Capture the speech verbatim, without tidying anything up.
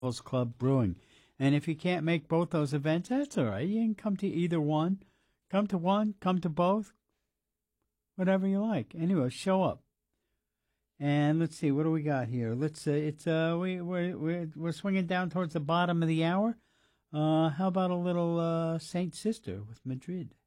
Bulls Club Brewing. And if you can't make both those events, that's all right. You can come to either one. Come to one, come to both, whatever you like. Anyway, show up. And let's see, what do we got here? Let's uh, it's uh we we're, we're we're swinging down towards the bottom of the hour. Uh, how about a little uh, Saint Sister with Madrid?